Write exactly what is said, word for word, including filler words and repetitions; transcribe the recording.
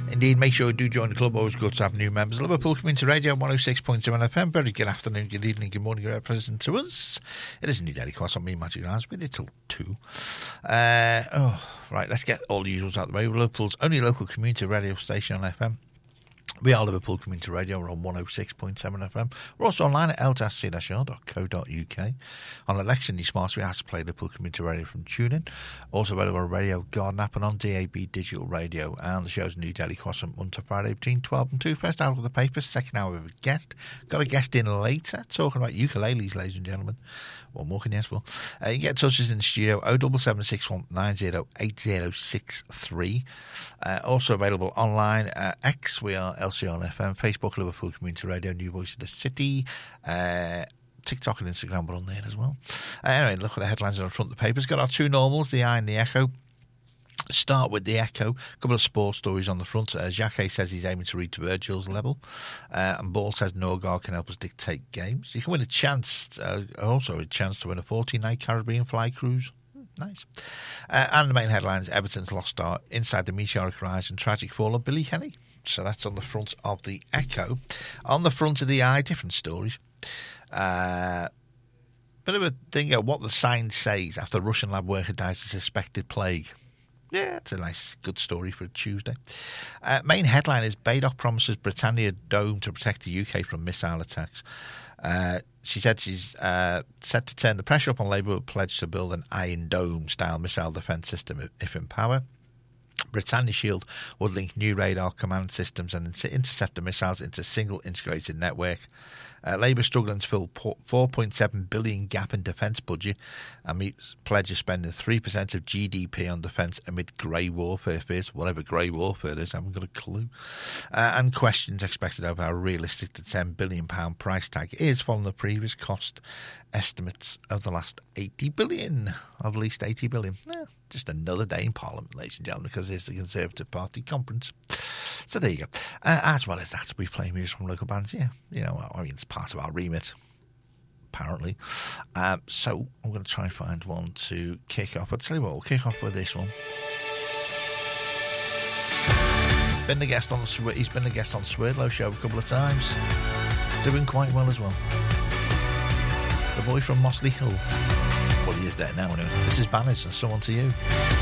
Indeed, make sure you do join the club. Always good to have new members. Liverpool Community Radio, one oh six point seven F M. Very good afternoon, good evening, good morning, good present to us. It is a new daily cross on me, Matthew Rams, with it till two. Uh, oh, right, let's get all the usuals out of the way. Liverpool's only local community radio station on F M. We are Liverpool Community Radio. We're on one oh six point seven F M. We're also online at l t a s c dash r dot co dot u k. On election, your smart speaker has to play Liverpool Community Radio from TuneIn. Also available on Radio Garden app and on D A B Digital Radio. And the show's new daily croissant Monday to Friday between twelve and two. First hour of the papers, second hour with a guest. Got a guest in later talking about ukuleles, ladies and gentlemen. One more can yes, well. Uh, you can get in touch with us in the studio, oh seven seven six one nine oh eight oh six three. Uh, also available online at X, we are L C R F M, Facebook, Liverpool Community Radio, New Voice of the City, uh, TikTok and Instagram, we're on there as well. Uh, anyway, look at the headlines on the front of the papers. Got our two normals, the Eye and the Echo. Start with the Echo. A couple of sports stories on the front. Uh, Jacquet says he's aiming to reach Virgil's level. Uh, and Ball says Norgard can help us dictate games. You can win a chance, uh, also a chance to win a fourteen-night Caribbean fly cruise. Nice. Uh, and the main headlines, Everton's lost star inside the meteoric rise and tragic fall of Billy Kenny. So that's on the front of the Echo. On the front of the Eye, different stories. Uh, bit of a thing of what the sign says after a Russian lab worker dies of suspected plague. Yeah, it's a nice, good story for a Tuesday. Uh, main headline is Baydock promises Britannia Dome to protect the U K from missile attacks. Uh, she said she's uh, set to turn the pressure up on Labour with a pledge to build an Iron Dome-style missile defence system if in power. Britannia Shield would link new radar command systems and interceptor missiles into a single integrated network. Uh, Labour struggling to fill four point seven billion dollars gap in defence budget and meets pledge of spending three percent of G D P on defence amid grey warfare fears. Whatever grey warfare is, I haven't got a clue. Uh, and questions expected over how realistic the ten billion pounds price tag is following the previous cost estimates of the last eighty billion dollars, of at least eighty billion dollars. Eh, just another day in Parliament, ladies and gentlemen, because it's the Conservative Party conference. So there you go. Uh, as well as that, we play music from local bands. Yeah, you know, I mean, it's part of our remit, apparently. Um, so I'm going to try and find one to kick off. I'll tell you what, we'll kick off with this one. Been the guest on the, he's been a guest on Swerdlow Show a couple of times. Doing quite well as well. The boy from Mossley Hill. Well, he is there now anyway. This is Banners and So On To You.